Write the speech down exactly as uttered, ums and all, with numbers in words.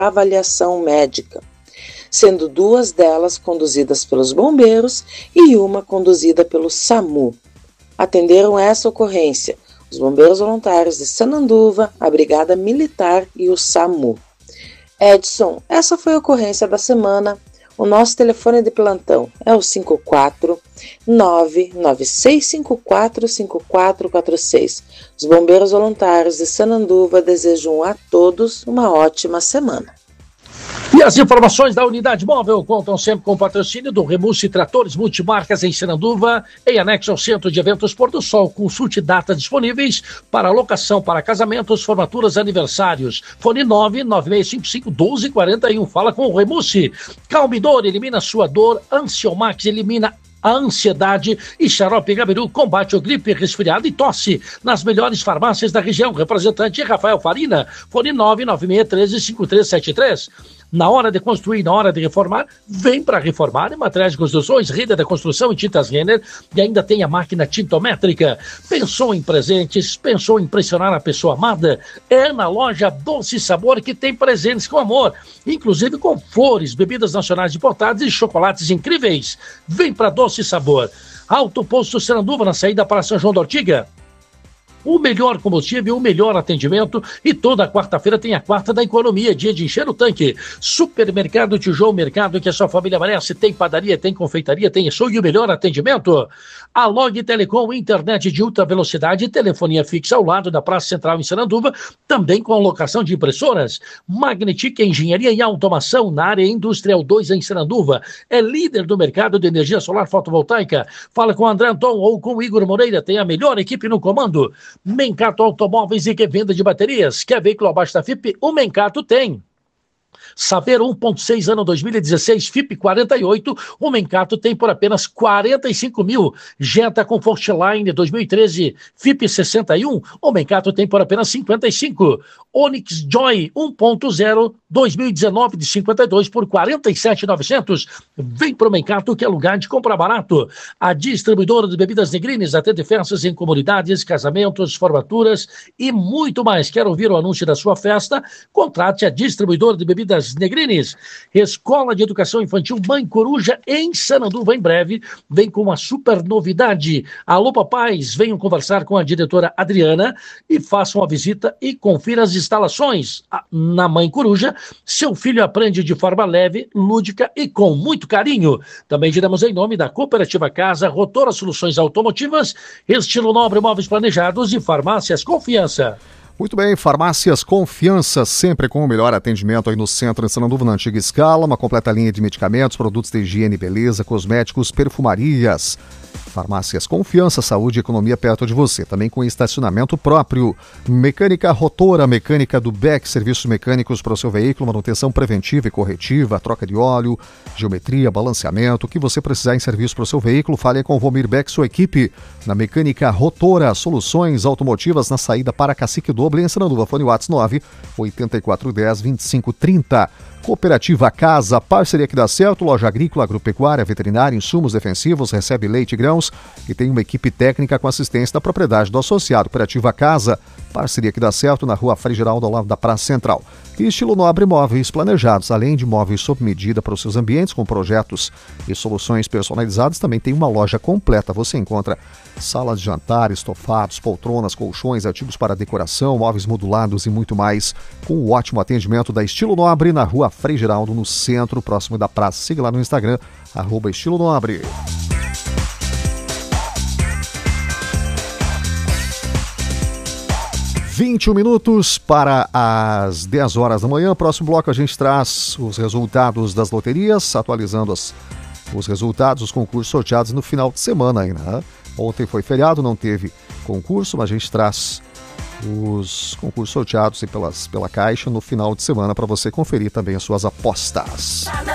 avaliação médica, sendo duas delas conduzidas pelos bombeiros e uma conduzida pelo SAMU. Atenderam essa ocorrência os bombeiros voluntários de Sananduva, a Brigada Militar e o SAMU. Edson, essa foi a ocorrência da semana. O nosso telefone de plantão é o cinco quatro nove nove seis cinco quatro cinco quatro quatro seis. Os bombeiros voluntários de Sananduva desejam a todos uma ótima semana. E as informações da unidade móvel contam sempre com o patrocínio do Remussi Tratores Multimarcas em Sananduva, em anexo ao Centro de Eventos Pôr do Sol. Consulte datas disponíveis para locação para casamentos, formaturas, aniversários. Fone nove nove seis cinco cinco um dois quatro um. Fala com o Remussi. Calmidor elimina sua dor. Ansiomax elimina a ansiedade e Xarope Gabiru combate o gripe, resfriado e tosse nas melhores farmácias da região. Representante Rafael Farina, fone nove nove seis um três cinco três sete três. Na hora de construir, na hora de reformar, vem para reformar. Materiais de construções, Rida da Construção e Tintas Renner, e ainda tem a máquina tintométrica. Pensou em presentes, pensou em impressionar a pessoa amada? É na loja Doce Sabor que tem presentes com amor, inclusive com flores, bebidas nacionais importadas e chocolates incríveis. Vem para Doce Sabor. Alto Posto Sananduva, na saída para São João da Ortiga. O melhor combustível, o melhor atendimento, e toda quarta-feira tem a quarta da economia, dia de encher o tanque. Supermercado Tijolo, mercado que a sua família merece. Tem padaria, tem confeitaria, tem açougue e o melhor atendimento. A Log Telecom, internet de ultra velocidade e telefonia fixa ao lado da Praça Central em Sananduva, também com locação de impressoras. Magnetic Engenharia e Automação na área industrial dois em Sananduva. É líder do mercado de energia solar fotovoltaica. Fala com o André Anton ou com o Igor Moreira, tem a melhor equipe no comando. Mencato Automóveis e que venda de baterias. Quer veículo abaixo da F I P? O Mencato tem. Saber um ponto seis ano dois mil e dezesseis, F I P quarenta e oito, o Mencato tem por apenas quarenta e cinco mil. Jetta Comfortline dois mil e treze, F I P sessenta e um, o Mencato tem por apenas cinquenta e cinco. Onix Joy um ponto zero dois mil e dezenove de cinquenta e dois por quarenta e sete mil e novecentos. Vem pro Mencato que é lugar de comprar barato. A distribuidora de bebidas Negrines atende festas em comunidades, casamentos, formaturas e muito mais. Quer ouvir o anúncio da sua festa? Contrate a distribuidora de bebidas Negrines. Escola de Educação Infantil Mãe Coruja em Sananduva, em breve vem com uma super novidade. Alô papais, venham conversar com a diretora Adriana e façam a visita e confira as instalações. Na Mãe Coruja, seu filho aprende de forma leve, lúdica e com muito carinho. Também diremos em nome da Cooperativa Casa, Rotora Soluções Automotivas, Estilo Nobre Móveis Planejados e Farmácias Confiança. Muito bem, Farmácias Confiança, sempre com o melhor atendimento aí no centro de Sananduva, na antiga escala, uma completa linha de medicamentos, produtos de higiene e beleza, cosméticos, perfumarias. Farmácias Confiança, saúde e economia perto de você, também com estacionamento próprio. Mecânica Rotora, mecânica do Beck, serviços mecânicos para o seu veículo, manutenção preventiva e corretiva, troca de óleo, geometria, balanceamento, o que você precisar em serviço para o seu veículo, fale com o Vomir Beck e sua equipe. Na Mecânica Rotora, soluções automotivas na saída para Cacique Doble, em Sananduva, fone WhatsApp nove oito quatro um zero vinte e cinco trinta. Cooperativa Casa, parceria que dá certo, loja agrícola, agropecuária, veterinária, insumos defensivos, recebe leite e grãos e tem uma equipe técnica com assistência da propriedade do associado. Cooperativa Casa, parceria que dá certo na rua Frei Geraldo, ao lado da Praça Central. E Estilo Nobre Móveis Planejados, além de móveis sob medida para os seus ambientes, com projetos e soluções personalizadas, também tem uma loja completa. Você encontra salas de jantar, estofados, poltronas, colchões, artigos para decoração, móveis modulados e muito mais, com o ótimo atendimento da Estilo Nobre na rua Frei Geraldo, no centro, próximo da praça. Siga lá no Instagram, arroba Estilo Nobre. vinte e um minutos para as dez horas da manhã. Próximo bloco a gente traz os resultados das loterias, atualizando as, os resultados dos concursos sorteados no final de semana aí, né? Ontem foi feriado, não teve concurso, mas a gente traz os concursos sorteados pelas, pela Caixa no final de semana para você conferir também as suas apostas.